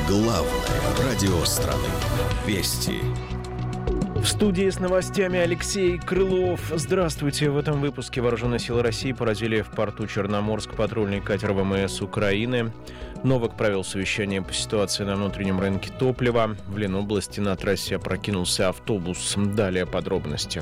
Главное радио страны. Вести. В студии с новостями Алексей Крылов. Здравствуйте. В этом выпуске Вооруженные силы России поразили в порту Черноморск патрульный катер ВМС Украины. Новак провел совещание по ситуации на внутреннем рынке топлива. В Ленобласти на трассе опрокинулся автобус. Далее подробности.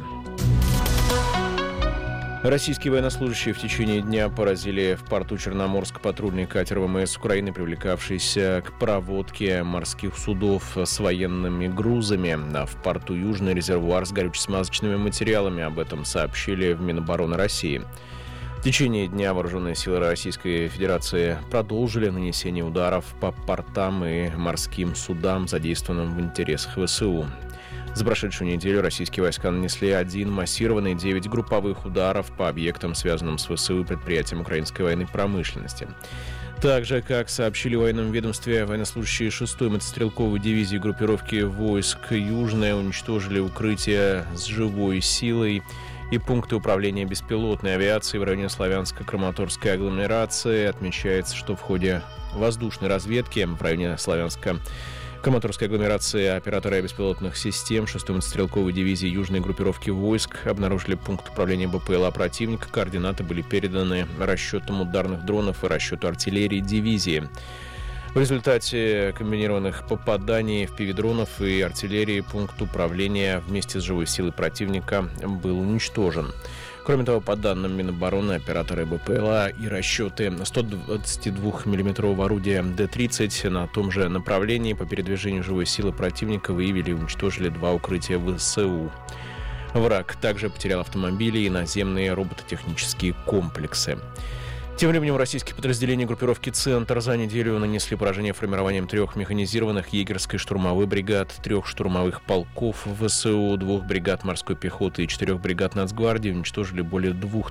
Российские военнослужащие в течение дня поразили в порту Черноморск патрульный катер ВМС Украины, привлекавшийся к проводке морских судов с военными грузами. В порту Южный резервуар с горюче-смазочными материалами. Об этом сообщили в Минобороны России. В течение дня вооруженные силы Российской Федерации продолжили нанесение ударов по портам и морским судам, задействованным в интересах ВСУ. За прошедшую неделю российские войска нанесли 1 массированный и 9 групповых ударов по объектам, связанным с ВСУ и предприятиям украинской военной промышленности. Также, как сообщили в военном ведомстве, военнослужащие 6-й мотострелковой дивизии группировки войск «Южная» уничтожили укрытия с живой силой и пункты управления беспилотной авиацией в районе Славянско-Краматорской агломерации. Отмечается, что в ходе воздушной разведки в районе Славянско-Краматорской агломерации операторы беспилотных систем 6-й мотострелковой дивизии Южной группировки войск обнаружили пункт управления БПЛА противника. Координаты были переданы расчетам ударных дронов и расчету артиллерии дивизии. В результате комбинированных попаданий в пивидронов и артиллерии пункт управления вместе с живой силой противника был уничтожен. Кроме того, по данным Минобороны, операторы БПЛА и расчеты 122 мм орудия Д-30 на том же направлении по передвижению живой силы противника выявили и уничтожили 2 укрытия ВСУ. Враг также потерял автомобили и наземные робототехнические комплексы. Тем временем российские подразделения группировки «Центр» за неделю нанесли поражение формированием 3 механизированных егерской штурмовых бригад, 3 штурмовых полков ВСУ, 2 бригад морской пехоты и 4 бригад Нацгвардии, уничтожили более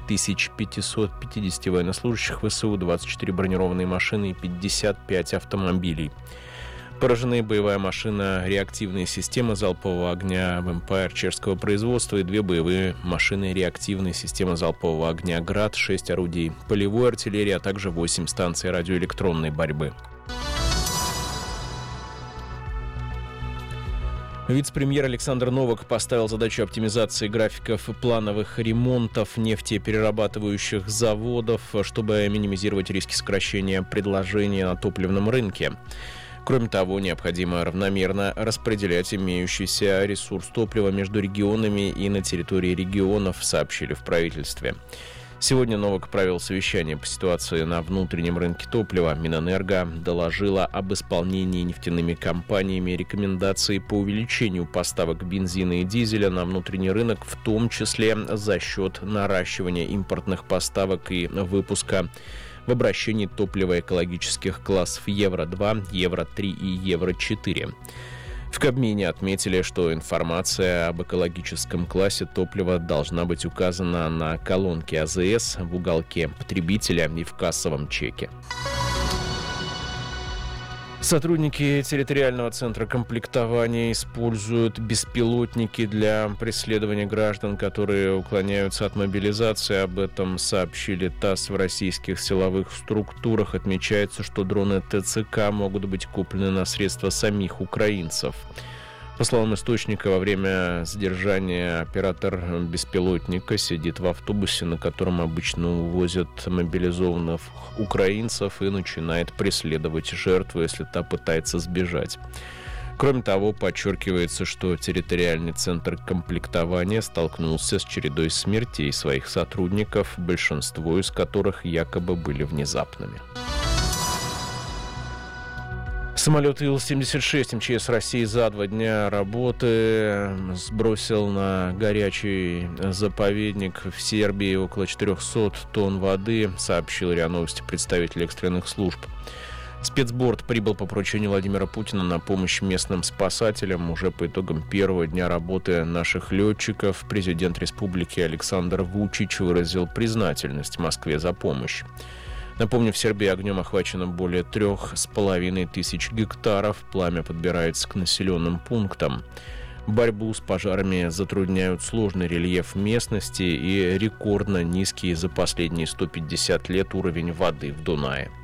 2550 военнослужащих ВСУ, 24 бронированные машины и 55 автомобилей. Поражены боевая машина реактивные системы залпового огня «Вэмпайр» чешского производства и 2 боевые машины реактивной системы залпового огня «Град», 6 орудий полевой артиллерии, а также 8 станций радиоэлектронной борьбы. Вице-премьер Александр Новак поставил задачу оптимизации графиков плановых ремонтов нефтеперерабатывающих заводов, чтобы минимизировать риски сокращения предложения на топливном рынке. Кроме того, необходимо равномерно распределять имеющийся ресурс топлива между регионами и на территории регионов, сообщили в правительстве. Сегодня Новак провел совещание по ситуации на внутреннем рынке топлива. Минэнерго доложила об исполнении нефтяными компаниями рекомендаций по увеличению поставок бензина и дизеля на внутренний рынок, в том числе за счет наращивания импортных поставок и выпуска в обращении топлива экологических классов Евро-2, Евро-3 и Евро-4. В Кабмине отметили, что информация об экологическом классе топлива должна быть указана на колонке АЗС, в уголке потребителя и в кассовом чеке. Сотрудники территориального центра комплектования используют беспилотники для преследования граждан, которые уклоняются от мобилизации. Об этом сообщили ТАСС в российских силовых структурах. Отмечается, что дроны ТЦК могут быть куплены на средства самих украинцев. По словам источника, во время задержания оператор беспилотника сидит в автобусе, на котором обычно увозят мобилизованных украинцев, и начинает преследовать жертву, если та пытается сбежать. Кроме того, подчеркивается, что территориальный центр комплектования столкнулся с чередой смертей своих сотрудников, большинство из которых якобы были внезапными. Самолет Ил-76 МЧС России за 2 дня работы сбросил на горячий заповедник в Сербии около 400 тонн воды, сообщил РИА Новости представитель экстренных служб. Спецборд прибыл по поручению Владимира Путина на помощь местным спасателям. Уже по итогам 1-го дня работы наших летчиков президент республики Александр Вучич выразил признательность Москве за помощь. Напомню, в Сербии огнем охвачено более 3500 гектаров. Пламя подбирается к населенным пунктам. Борьбу с пожарами затрудняют сложный рельеф местности и рекордно низкий за последние 150 лет уровень воды в Дунае.